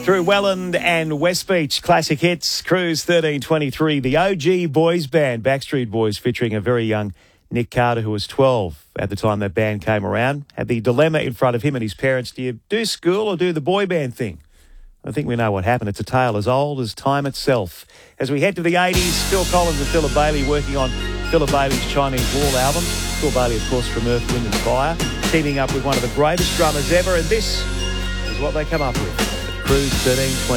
Through Welland and West Beach, classic hits, Cruise 1323, the OG boys band, Backstreet Boys, featuring a very young Nick Carter, who was 12 at the time that band came around, had the dilemma in front of him and his parents: do you do school or do the boy band thing? I think we know what happened. It's a tale as old as time itself. As we head to the 80s, Phil Collins and Philip Bailey working on Philip Bailey's Chinese Wall album. Phil Bailey, of course, from Earth, Wind and Fire, teaming up with one of the greatest drummers ever, and this is what they come up with. Cruise 1320.